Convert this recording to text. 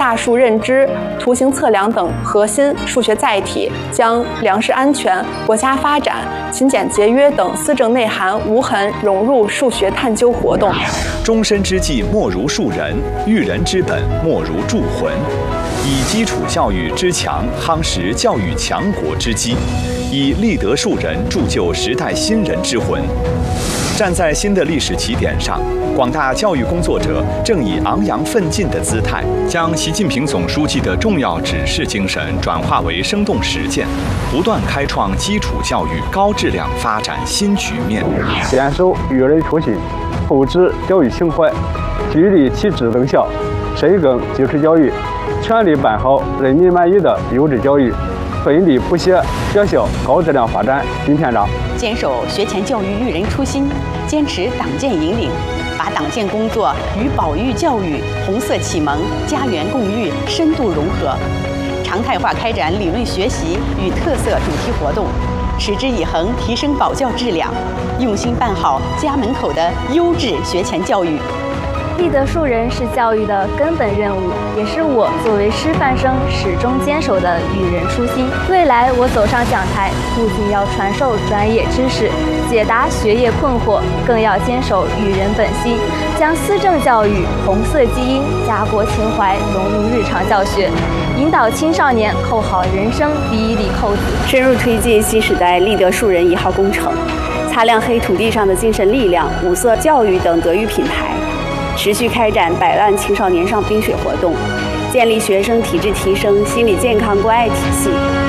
大数认知、图形测量等核心数学载体，将粮食安全、国家发展、勤俭节约等思政内涵无痕融入数学探究活动。 终身之计莫如树人，育人之本莫如铸魂。以基础教育之强夯实教育强国之基，以立德树人铸就时代新人之魂。站在新的历史起点上，广大教育工作者正以昂扬奋进的姿态，将习近平总书记的重要指示精神转化为生动实践，不断开创基础教育高质量发展新局面。 坚守育人初心，厚植教育情怀，聚力启智增效，深耕基础教育，全力办好人民满意的优质教育，奋力谱写学校高质量发展新篇章。 坚守学前教育育人初心，坚持党建引领，把党建工作与保育教育、红色启蒙、家园共育深度融合，常态化开展理论学习与特色主题活动，持之以恒提升保教质量，用心办好家门口的优质学前教育。 立德树人是教育的根本任务，也是我作为师范生始终坚守的育人初心。未来我走上讲台，不仅要传授专业知识，解答学业困惑，更要坚守育人本心，将思政教育、红色基因、家国情怀融入日常教学，引导青少年扣好人生第一粒扣子， 深入推进新时代立德树人1号工程，擦亮黑土地上的精神力量、五色教育等德育品牌，持续开展100万青少年上冰水活动，建立学生体质提升、心理健康关爱体系，